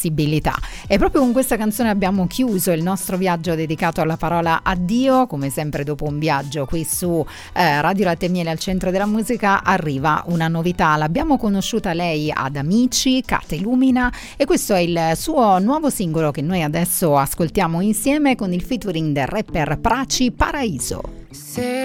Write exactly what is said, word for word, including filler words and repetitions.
possibilità. E proprio con questa canzone abbiamo chiuso il nostro viaggio dedicato alla parola addio. Come sempre, dopo un viaggio qui su eh, Radio Latte e Miele al centro della musica arriva una novità. L'abbiamo conosciuta lei ad Amici, Cate Lumina, e questo è il suo nuovo singolo che noi adesso ascoltiamo insieme con il featuring del rapper Praci, Paraíso. Se